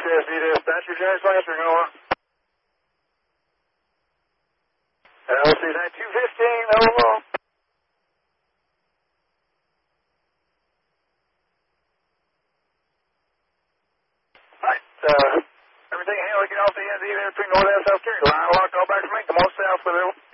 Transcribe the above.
SSD dispatcher, James Lancer, over. LC 215, over. Alright, everything handled, get off the NZ there between North and South Carolina. Line locked all back from me. Come on south with it.